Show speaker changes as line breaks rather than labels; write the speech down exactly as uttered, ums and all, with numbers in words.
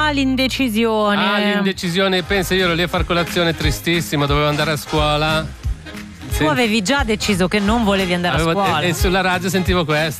Ah, l'indecisione.
Ah, l'indecisione, pensa, io ero lì a far colazione tristissima, dovevo andare a scuola.
Tu avevi già deciso che non volevi andare
Avevo,
a scuola.
E, e sulla radio sentivo questo.